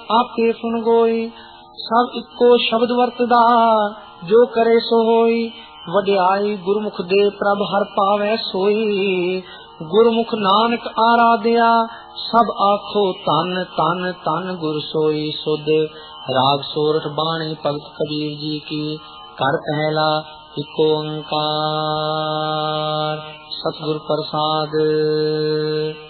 आपे सुन गोई। सब इको शब्द वरतदा जो करे सो होई। वड्याई गुरमुख दे प्रभ हर पावै सोई। गुरमुख नानक आराध्या सब आखो तन तन तन गुर सोई। सुध राग सोरठ बाणी भगत कबीर जी की। कर पहला इको ओंकार। सतगुर प्रसाद।